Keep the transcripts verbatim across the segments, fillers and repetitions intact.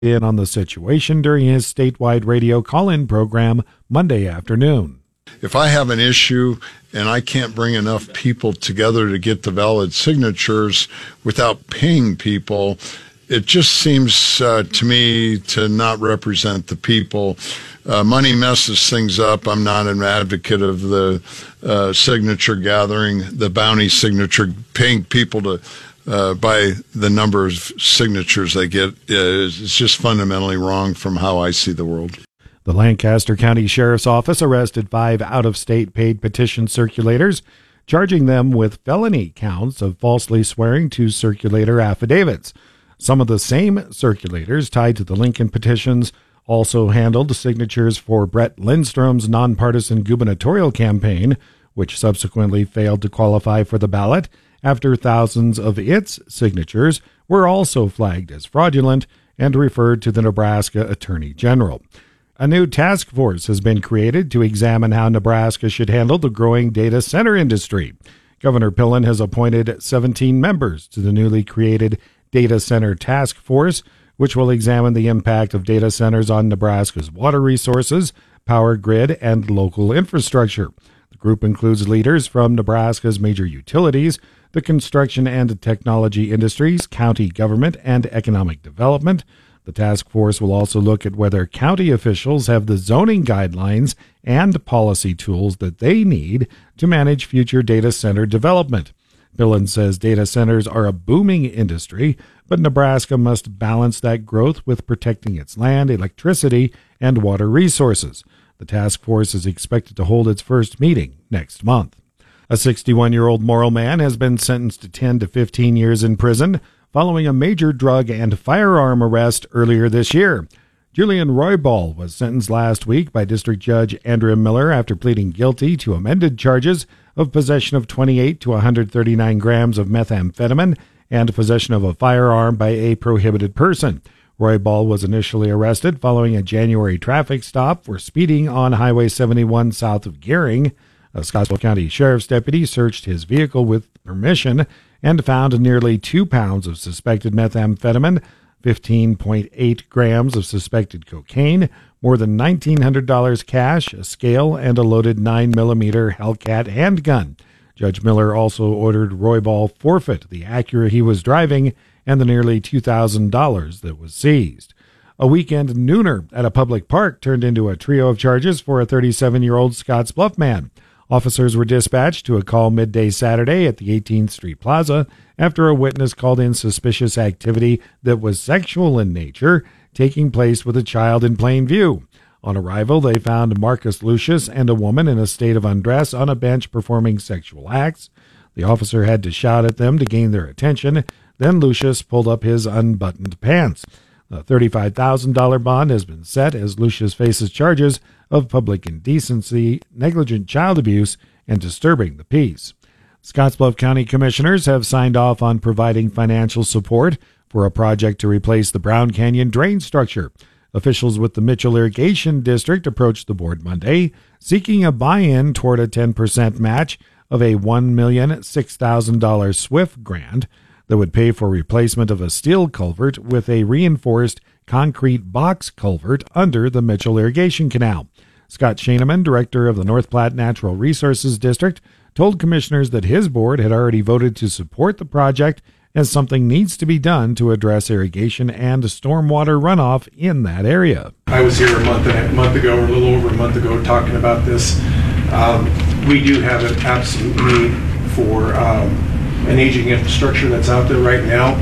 in on the situation during his statewide radio call-in program Monday afternoon. If I have an issue and I can't bring enough people together to get the valid signatures without paying people, it just seems uh, to me to not represent the people. Uh, money messes things up. I'm not an advocate of the uh, signature gathering, the bounty signature, paying people to uh, by the number of signatures they get. Uh, it's just fundamentally wrong from how I see the world. The Lancaster County Sheriff's Office arrested five out-of-state paid petition circulators, charging them with felony counts of falsely swearing to circulator affidavits. Some of the same circulators tied to the Lincoln petitions also handled signatures for Brett Lindstrom's nonpartisan gubernatorial campaign, which subsequently failed to qualify for the ballot after thousands of its signatures were also flagged as fraudulent and referred to the Nebraska Attorney General. A new task force has been created to examine how Nebraska should handle the growing data center industry. Governor Pillen has appointed seventeen members to the newly created Data Center Task Force, which will examine the impact of data centers on Nebraska's water resources, power grid, and local infrastructure. The group includes leaders from Nebraska's major utilities, the construction and technology industries, county government, and economic development. The task force will also look at whether county officials have the zoning guidelines and policy tools that they need to manage future data center development. Pillen says data centers are a booming industry, but Nebraska must balance that growth with protecting its land, electricity, and water resources. The task force is expected to hold its first meeting next month. A sixty-one-year-old Morrill man has been sentenced to ten to fifteen years in prison following a major drug and firearm arrest earlier this year. Julian Roybal was sentenced last week by District Judge Andrea Miller after pleading guilty to amended charges of possession of twenty-eight to one hundred thirty-nine grams of methamphetamine and possession of a firearm by a prohibited person. Roybal was initially arrested following a January traffic stop for speeding on Highway seventy-one south of Gering. A Scottsbluff County Sheriff's deputy searched his vehicle with permission and found nearly two pounds of suspected methamphetamine, fifteen point eight grams of suspected cocaine, more than nineteen hundred dollars cash, a scale, and a loaded nine millimeter Hellcat handgun. Judge Miller also ordered Roybal forfeit the Acura he was driving and the nearly two thousand dollars that was seized. A weekend nooner at a public park turned into a trio of charges for a thirty-seven-year-old Scottsbluff man. Officers were dispatched to a call midday Saturday at the eighteenth Street Plaza after a witness called in suspicious activity that was sexual in nature taking place with a child in plain view. On arrival, they found Marcus Lucius and a woman in a state of undress on a bench performing sexual acts. The officer had to shout at them to gain their attention. Then Lucius pulled up his unbuttoned pants. A thirty-five thousand dollars bond has been set as Lucius faces charges of public indecency, negligent child abuse, and disturbing the peace. Scottsbluff County Commissioners have signed off on providing financial support for a project to replace the Brown Canyon drain structure. Officials with the Mitchell Irrigation District approached the board Monday, seeking a buy-in toward a ten percent match of a one million six thousand dollars SWIFT grant that would pay for replacement of a steel culvert with a reinforced concrete box culvert under the Mitchell Irrigation Canal. Scott Shaneman, director of the North Platte Natural Resources District, told commissioners that his board had already voted to support the project as something needs to be done to address irrigation and stormwater runoff in that area. I was here a month, and a month ago, or a little over a month ago, talking about this. Um, we do have an absolute need for um, an aging infrastructure that's out there right now.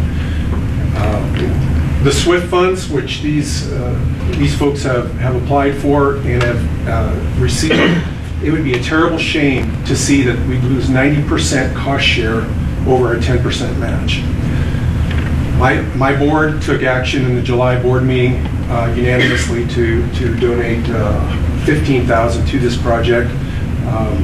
Uh, the SWIFT funds, which these uh, these folks have, have applied for and have uh, received, it would be a terrible shame to see that we lose ninety percent cost share over a ten percent match. My, my board took action in the July board meeting uh, unanimously to, to donate uh, fifteen thousand dollars to this project. Um,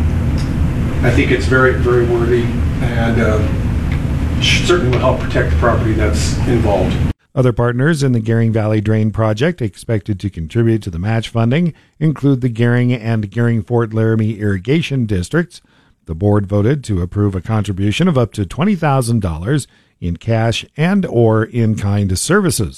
I think it's very, very worthy and uh, certainly will help protect the property that's involved. Other partners in the Gering Valley Drain Project expected to contribute to the match funding include the Gering and Gering-Fort Laramie Irrigation Districts. The board voted to approve a contribution of up to twenty thousand dollars in cash and or in-kind services.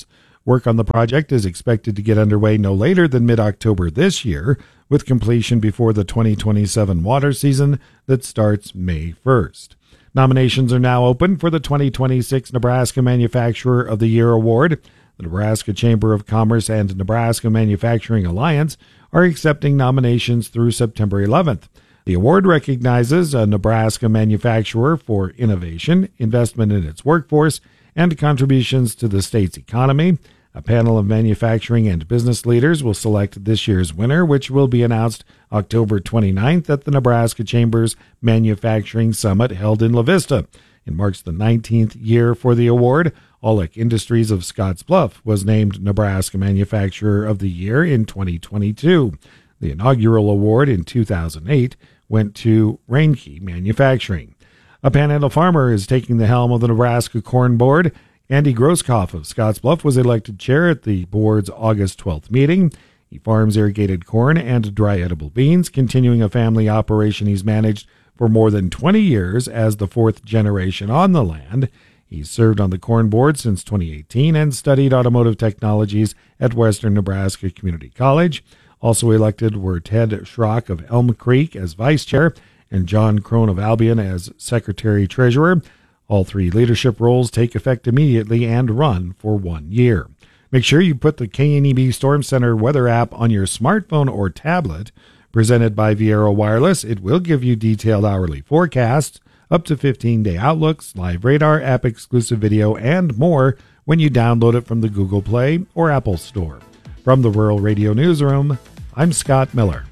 Work on the project is expected to get underway no later than mid-October this year, with completion before the twenty twenty-seven water season that starts May first. Nominations are now open for the twenty twenty-six Nebraska Manufacturer of the Year Award. The Nebraska Chamber of Commerce and Nebraska Manufacturing Alliance are accepting nominations through September eleventh. The award recognizes a Nebraska manufacturer for innovation, investment in its workforce, and contributions to the state's economy. A panel of manufacturing and business leaders will select this year's winner, which will be announced October twenty-ninth at the Nebraska Chamber's Manufacturing Summit held in La Vista. It marks the nineteenth year for the award. Aulick Industries of Scottsbluff was named Nebraska Manufacturer of the Year in twenty twenty-two. The inaugural award in two thousand eight went to Reinke Manufacturing. A Panhandle farmer is taking the helm of the Nebraska Corn Board. Andy Grosskopf of Scottsbluff was elected chair at the board's August twelfth meeting. He farms irrigated corn and dry edible beans, continuing a family operation he's managed for more than twenty years as the fourth generation on the land. He's served on the Corn Board since twenty eighteen and studied automotive technologies at Western Nebraska Community College. Also elected were Ted Schrock of Elm Creek as vice chair and John Crone of Albion as secretary-treasurer. All three leadership roles take effect immediately and run for one year. Make sure you put the K N E B Storm Center weather app on your smartphone or tablet. Presented by Viera Wireless, it will give you detailed hourly forecasts, up to fifteen-day outlooks, live radar, app-exclusive video, and more when you download it from the Google Play or Apple Store. From the Rural Radio Newsroom, I'm Scott Miller.